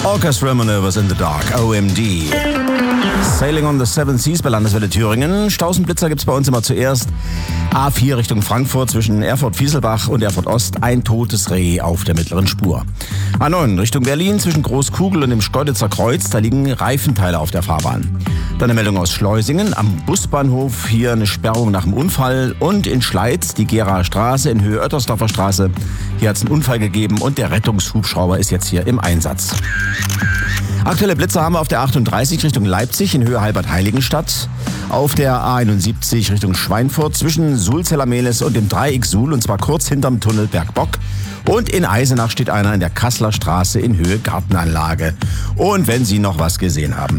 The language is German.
Orchestral Maneuvers in the Dark, OMD. Sailing on the Seven Seas bei Landeswelle Thüringen. Stausenblitzer gibt's bei uns immer zuerst. A4 Richtung Frankfurt zwischen Erfurt-Fieselbach und Erfurt-Ost. Ein totes Reh auf der mittleren Spur. A9 Richtung Berlin zwischen Großkugel und dem Schkeuditzer Kreuz. Da liegen Reifenteile auf der Fahrbahn. Dann eine Meldung aus Schleusingen. Am Busbahnhof hier eine Sperrung nach dem Unfall. Und in Schleiz die Geraer Straße in Höhe Oettersdorfer Straße. Hier hat es einen Unfall gegeben und der Rettungshubschrauber ist jetzt hier im Einsatz. Aktuelle Blitzer haben wir auf der 38 Richtung Leipzig in Höhe Halbert-Heiligenstadt. Auf der A71 Richtung Schweinfurt zwischen Sulzeller-Mehlis und dem Dreieck Suhl, und zwar kurz hinterm Tunnel Bergbock. Und in Eisenach steht einer in der Kasseler Straße in Höhe Gartenanlage. Und wenn Sie noch was gesehen haben,